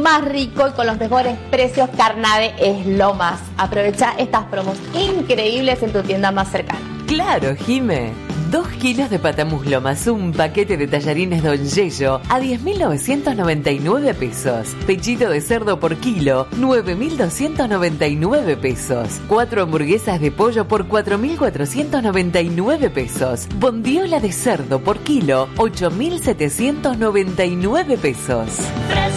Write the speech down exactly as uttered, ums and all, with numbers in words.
más rico y con los mejores precios. Carnave es lo más. Aprovecha estas promos increíbles en tu tienda más cercana. Claro, Jime. Dos kilos de patamuslo más un paquete de tallarines Don Yello a diez mil novecientos noventa y nueve pesos. Pechito de cerdo por kilo, nueve mil doscientos noventa y nueve pesos. Cuatro hamburguesas de pollo por cuatro mil cuatrocientos noventa y nueve pesos. Bondiola de cerdo por kilo, ocho mil setecientos noventa y nueve pesos.